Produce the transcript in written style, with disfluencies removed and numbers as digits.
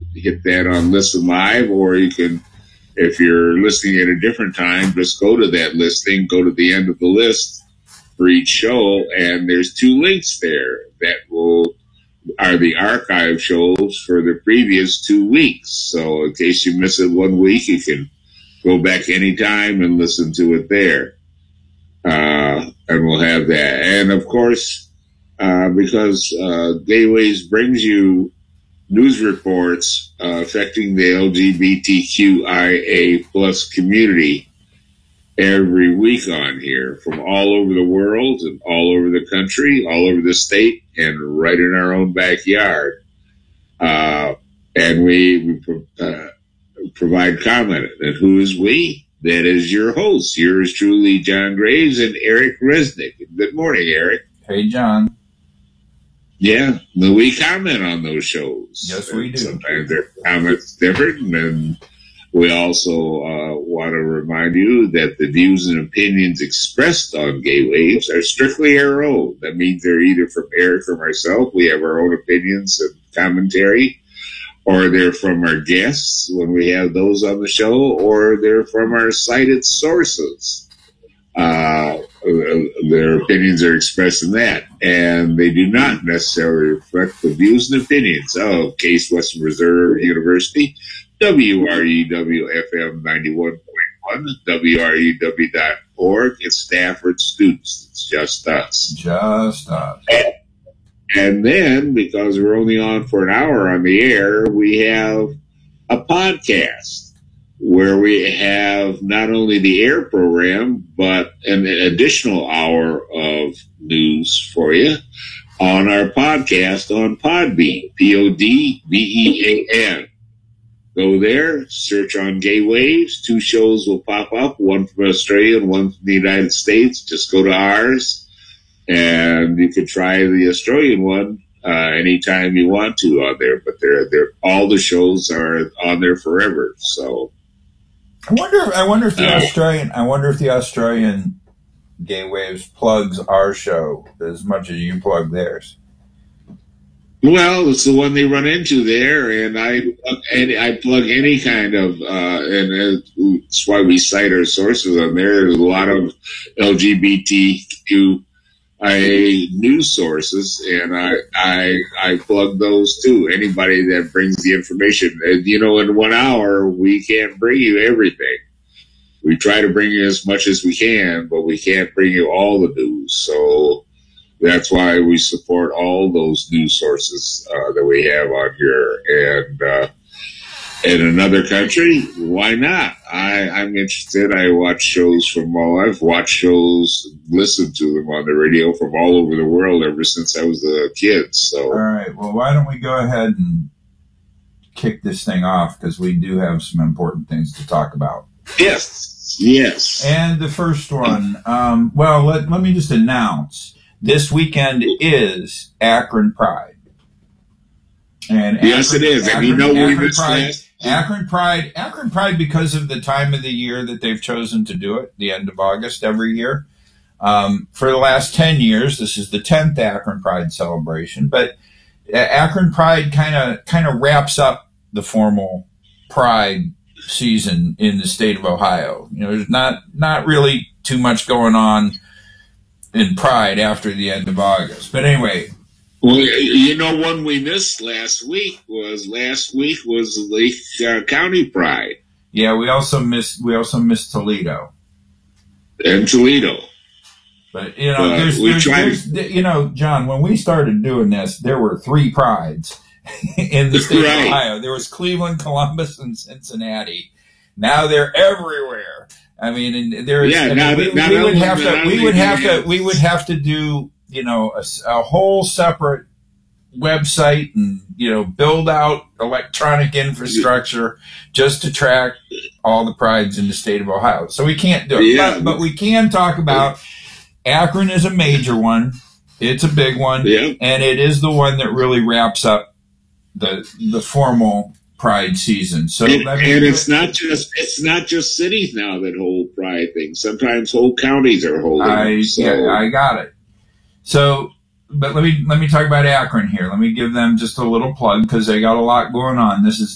hit that on Listen Live, or you can, if you're listening at a different time, just go to that listing, go to the end of the list for each show, and there's 2 links there that are the archive shows for the previous 2 weeks. So in case you miss it 1 week, you can go back anytime and listen to it there. And we'll have that. And of course, because Gateways brings you news reports affecting the LGBTQIA plus community every week on here, from all over the world and all over the country, all over the state, and right in our own backyard. And we provide comment. And who is we? That is your host, yours truly, John Graves, and Eric Resnick. Good morning, Eric. Hey, John. Yeah, we comment on those shows. Yes, we do. Sometimes their comments different, and we also want to remind you that the views and opinions expressed on Gatewaves are strictly our own. That means they're either from Eric or myself. We have our own opinions and commentary, or they're from our guests when we have those on the show, or they're from our cited sources. Their opinions are expressed in that, and they do not necessarily reflect the views and opinions of Case Western Reserve University, WRUW-FM 91.1, WRUW.org, and Stafford students. It's just us. Just us. And then, because we're only on for an hour on the air, we have a podcast where we have not only the air program, but an additional hour of news for you on our podcast on Podbean, Podbean. Go there, search on Gatewaves. 2 shows will pop up, one from Australia and one from the United States. Just go to ours, and you can try the Australian one anytime you want to on there. But they're all the shows are on there forever. So I wonder if the Australian Gatewaves plugs our show as much as you plug theirs. Well, it's the one they run into there, and I plug any kind of, and that's why we cite our sources on there. There's a lot of LGBTQIA news sources, and I plug those too. Anybody that brings the information, and, in 1 hour we can't bring you everything. We try to bring you as much as we can, but we can't bring you all the news. So that's why we support all those news sources that we have on here. And in another country, why not? I'm interested. I watch shows I've watched shows, listened to them on the radio from all over the world ever since I was a kid. So, all right. Well, why don't we go ahead and kick this thing off, because we do have some important things to talk about. Yes. And the first one, let me just announce. This weekend is Akron Pride. And yes, it is. And Akron Pride, because of the time of the year that they've chosen to do it, the end of August every year. For the last 10 years, this is the 10th Akron Pride celebration. But Akron Pride kind of wraps up the formal Pride season in the state of Ohio. There's not really too much going on in Pride after the end of August. But anyway. Well, one we missed last week was Lake County Pride. Yeah, we also missed Toledo. And Toledo. But John, when we started doing this, there were 3 prides in the state of Ohio. There was Cleveland, Columbus, and Cincinnati. Now they're everywhere. I mean, we would have to do, a whole separate website and, build out electronic infrastructure just to track all the prides in the state of Ohio. So we can't do it. Yeah. But we can talk about Akron is a major one. It's a big one. Yeah. And it is the one that really wraps up the formal Pride season. So it's not just cities now that hold Pride things. Sometimes whole counties are holding them. Yeah, I got it. So, but let me talk about Akron here. Let me give them just a little plug, because they got a lot going on. This is